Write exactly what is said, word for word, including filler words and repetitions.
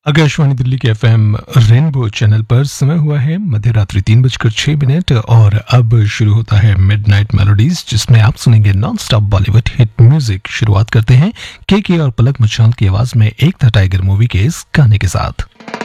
आकाशवाणी दिल्ली के FM rainbow channel पर समय हुआ है मध्य रात्रि तीन बजकर छह मिनट और अब शुरू होता है मिडनाइट मेलोडीज, जिसमें आप सुनेंगे non stop Bollywood hit music. शुरुआत करते हैं के के और पलक मुच्छाल की आवाज में एक था टाइगर मूवी के इस गाने के साथ।